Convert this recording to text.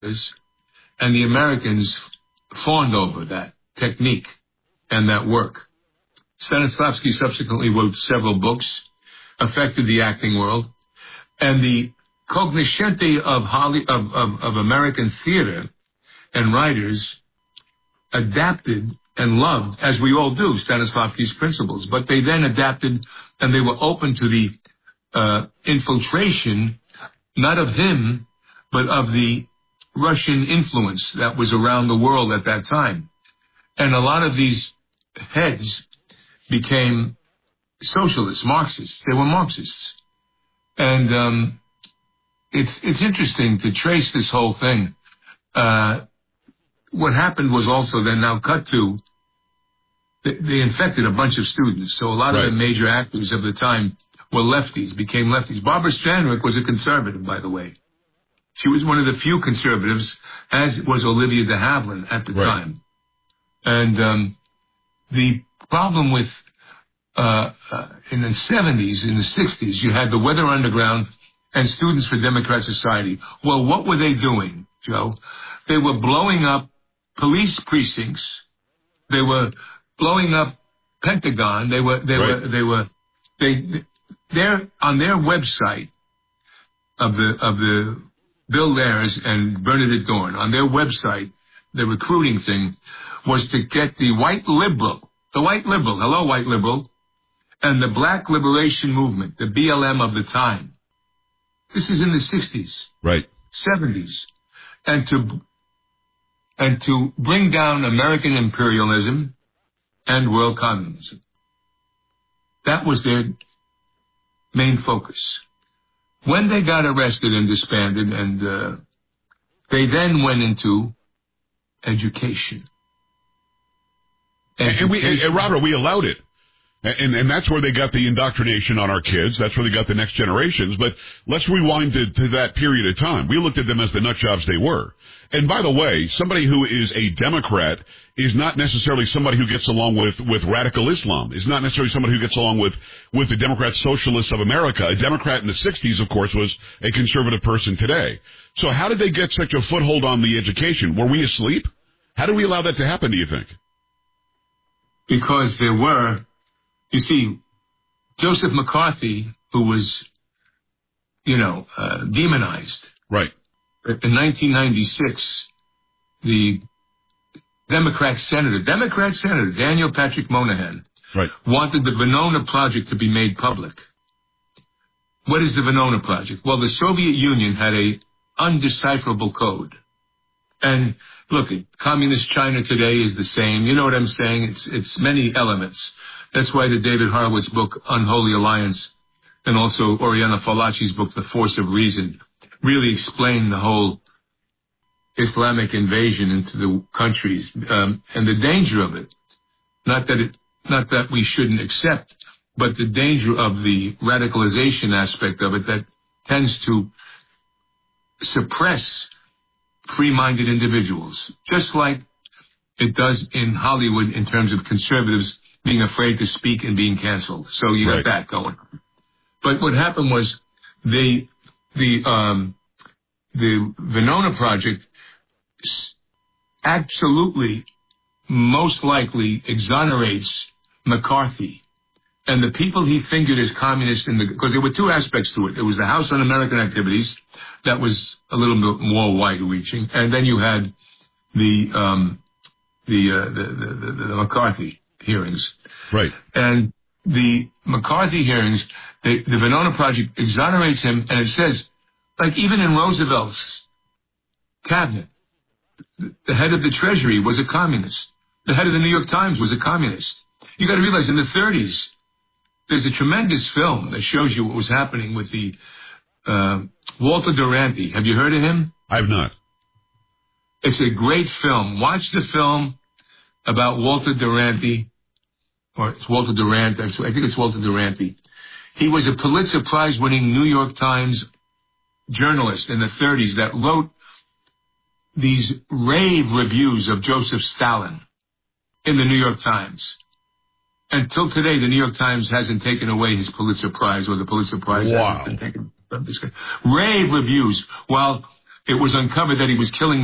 and the Americans fawned over that technique and that work. Stanislavski subsequently wrote several books, affected the acting world, and the cognoscente of American theater and writers adapted and loved, as we all do, Stanislavski's principles. But they then adapted, and they were open to the infiltration, not of him, but of the Russian influence that was around the world at that time. And a lot of these heads became socialists, Marxists. They were Marxists. And it's interesting to trace this whole thing. What happened was also then now cut to, they infected a bunch of students. So a lot of the major actors of the time were lefties, became lefties. Barbara Stanwyck was a conservative, by the way. She was one of the few conservatives, as was Olivia de Havilland at the time. And the problem with, in the 70s, in the 60s, you had the Weather Underground and Students for Democrat Society. Well, what were they doing, Joe? They were blowing up police precincts. They were blowing up Pentagon. They're on their website of the Bill Ayers and Bernadette Dorn, on their website, the recruiting thing was to get the white liberal, hello white liberal, and the black liberation movement, the BLM of the time. This is in the 60s. 70s. And to bring down American imperialism and world communism. That was their main focus. When they got arrested and disbanded, and they then went into education. And Robert, we allowed it. And that's where they got the indoctrination on our kids. That's where they got the next generations. But let's rewind to that period of time. We looked at them as the nut jobs they were. And by the way, somebody who is a Democrat is not necessarily somebody who gets along with radical Islam. Is not necessarily somebody who gets along with the Democrat Socialists of America. A Democrat in the 60s, of course, was a conservative person today. So how did they get such a foothold on the education? Were we asleep? How did we allow that to happen, do you think? Because there were... You see, Joseph McCarthy, who was, demonized. Right. In 1996, the Democrat Senator Daniel Patrick Moynihan, wanted the Venona Project to be made public. What is the Venona Project? Well, the Soviet Union had a undecipherable code. And look, communist China today is the same. You know what I'm saying? It's many elements. That's why the David Horowitz book, Unholy Alliance, and also Oriana Fallaci's book, The Force of Reason, really explain the whole Islamic invasion into the countries, and the danger of it. Not that we shouldn't accept, but the danger of the radicalization aspect of it that tends to suppress free-minded individuals, just like it does in Hollywood in terms of conservatives being afraid to speak and being canceled. So you got that going. But what happened was the Venona Project absolutely, most likely exonerates McCarthy and the people he fingered as communists because there were two aspects to it. It was the House Un-American Activities that was a little bit more wide-reaching, and then you had the McCarthy hearings. Right. And the McCarthy hearings, the Venona Project exonerates him, and it says, like even in Roosevelt's cabinet, the head of the Treasury was a communist. The head of the New York Times was a communist. You got to realize in the 30s, there's a tremendous film that shows you what was happening with the Walter Duranty. Have you heard of him? I've not. It's a great film. Watch the film about Walter Duranty. Or it's Walter Durant. I think it's Walter Duranty. He was a Pulitzer Prize-winning New York Times journalist in the 30s that wrote these rave reviews of Joseph Stalin in the New York Times. Until today, the New York Times hasn't taken away his Pulitzer Prize, or the Pulitzer Prize hasn't been taken from this guy. Rave reviews, while it was uncovered that he was killing